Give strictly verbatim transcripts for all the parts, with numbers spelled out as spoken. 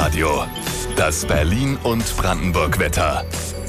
Radio, das Berlin- und Brandenburg-Wetter.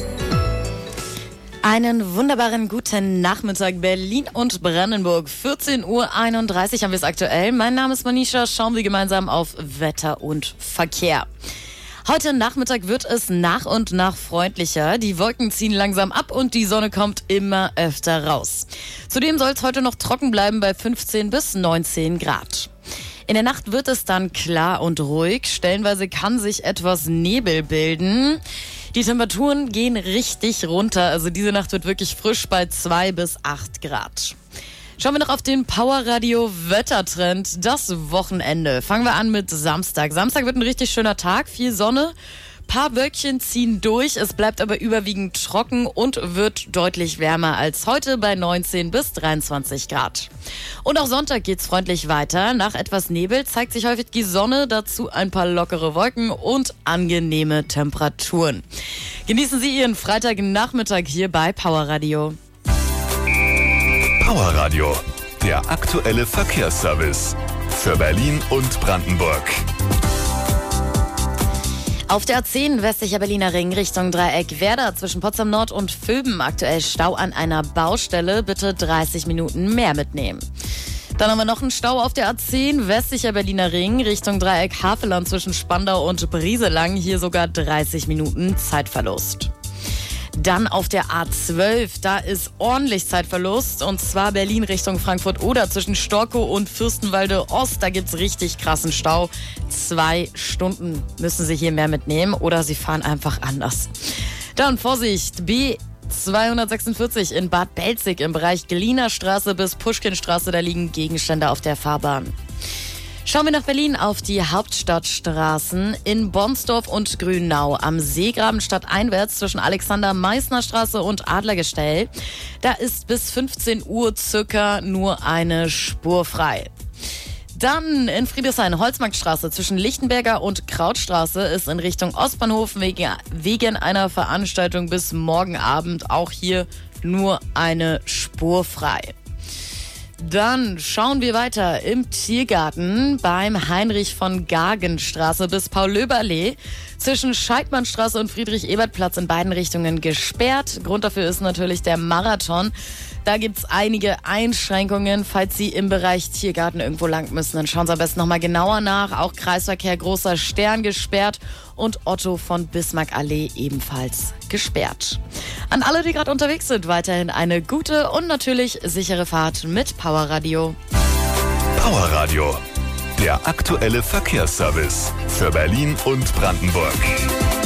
Einen wunderbaren guten Nachmittag, Berlin und Brandenburg. vierzehn Uhr einunddreißig haben wir es aktuell. Mein Name ist Manisha. Schauen wir gemeinsam auf Wetter und Verkehr. Heute Nachmittag wird es nach und nach freundlicher. Die Wolken ziehen langsam ab und die Sonne kommt immer öfter raus. Zudem soll es heute noch trocken bleiben bei fünfzehn bis neunzehn Grad. In der Nacht wird es dann klar und ruhig. Stellenweise kann sich etwas Nebel bilden. Die Temperaturen gehen richtig runter. Also diese Nacht wird wirklich frisch bei zwei bis acht Grad. Schauen wir noch auf den Powerradio Wettertrend. Das Wochenende. Fangen wir an mit Samstag. Samstag wird ein richtig schöner Tag. Viel Sonne. Paar Wölkchen ziehen durch. Es bleibt aber überwiegend trocken und wird deutlich wärmer als heute bei neunzehn bis dreiundzwanzig Grad. Und auch Sonntag geht's freundlich weiter. Nach etwas Nebel zeigt sich häufig die Sonne, dazu ein paar lockere Wolken und angenehme Temperaturen. Genießen Sie Ihren Freitagnachmittag hier bei Powerradio. Powerradio, der aktuelle Verkehrsservice für Berlin und Brandenburg. Auf der A zehn westlicher Berliner Ring Richtung Dreieck Werder zwischen Potsdam Nord und Vöben aktuell Stau an einer Baustelle. Bitte dreißig Minuten mehr mitnehmen. Dann haben wir noch einen Stau auf der A zehn westlicher Berliner Ring Richtung Dreieck Havelland zwischen Spandau und Brieselang. Hier sogar dreißig Minuten Zeitverlust. Dann auf der A zwölf, da ist ordentlich Zeitverlust und zwar Berlin Richtung Frankfurt-Oder zwischen Storkow und Fürstenwalde Ost. Da gibt's richtig krassen Stau. Zwei Stunden müssen Sie hier mehr mitnehmen oder Sie fahren einfach anders. Dann Vorsicht, B zweihundertsechsundvierzig in Bad Belzig im Bereich Gliener Straße bis Puschkinstraße, da liegen Gegenstände auf der Fahrbahn. Schauen wir nach Berlin auf die Hauptstadtstraßen in Bonsdorf und Grünau am Seegraben stadteinwärts zwischen Alexander-Meissner-Straße und Adlergestell. Da ist bis fünfzehn Uhr circa nur eine Spur frei. Dann in Friedrichshain, Holzmarktstraße zwischen Lichtenberger und Krautstraße ist in Richtung Ostbahnhof wegen, wegen einer Veranstaltung bis morgen Abend auch hier nur eine Spur frei. Dann schauen wir weiter im Tiergarten beim Heinrich von Gagenstraße bis Paul-Löber-Allee zwischen Scheidmannstraße und Friedrich-Ebert-Platz in beiden Richtungen gesperrt. Grund dafür ist natürlich der Marathon. Da gibt's einige Einschränkungen. Falls Sie im Bereich Tiergarten irgendwo lang müssen, dann schauen Sie am besten nochmal genauer nach. Auch Kreisverkehr Großer Stern gesperrt und Otto von Bismarck-Allee ebenfalls gesperrt. An alle, die gerade unterwegs sind, weiterhin eine gute und natürlich sichere Fahrt mit Powerradio. Powerradio, der aktuelle Verkehrsservice für Berlin und Brandenburg.